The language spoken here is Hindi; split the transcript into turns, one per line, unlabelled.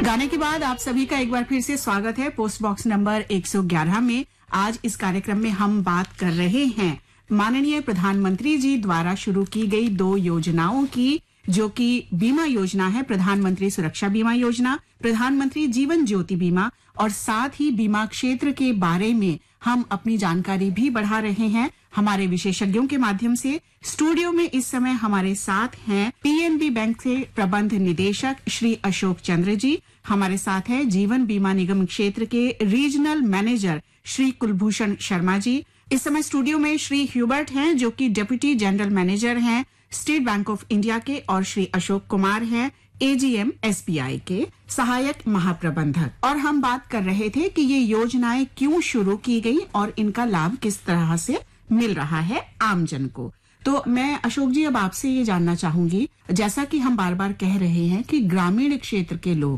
गाने के बाद आप सभी का एक बार फिर से स्वागत है पोस्ट बॉक्स नंबर 111 में। आज इस कार्यक्रम में हम बात कर रहे हैं माननीय प्रधानमंत्री जी द्वारा शुरू की गई 2 योजनाओं की, जो कि बीमा योजना है प्रधानमंत्री सुरक्षा बीमा योजना, प्रधानमंत्री जीवन ज्योति बीमा, और साथ ही बीमा क्षेत्र के बारे में हम अपनी जानकारी भी बढ़ा रहे हैं हमारे विशेषज्ञों के माध्यम से। स्टूडियो में इस समय हमारे साथ हैं पीएनबी बैंक से प्रबंध निदेशक श्री अशोक चंद्र जी, हमारे साथ है जीवन बीमा निगम क्षेत्र के रीजनल मैनेजर श्री कुलभूषण शर्मा जी। इस समय स्टूडियो में श्री ह्यूबर्ट हैं जो कि डिप्टी जनरल मैनेजर हैं स्टेट बैंक ऑफ इंडिया के, और श्री अशोक कुमार हैं एजीएम एसबीआई के सहायक महाप्रबंधक। और हम बात कर रहे थे कि ये योजनाएं क्यों शुरू की गई और इनका लाभ किस तरह से मिल रहा है आमजन को। तो मैं अशोक जी अब आपसे ये जानना चाहूंगी, जैसा कि हम बार बार कह रहे हैं कि ग्रामीण क्षेत्र के लोग